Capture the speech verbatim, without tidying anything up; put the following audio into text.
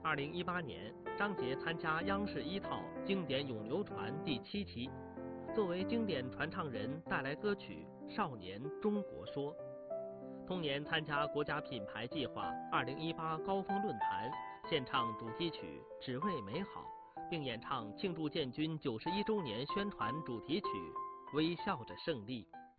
二零一八年，张杰参加央视一套《经典咏流传》第七期，作为经典传唱人带来歌曲《少年中国说》。同年参加国家品牌计划二零一八高峰论坛，献唱主题曲《只为美好》，并演唱庆祝建军九十一周年宣传主题曲《微笑着胜利》。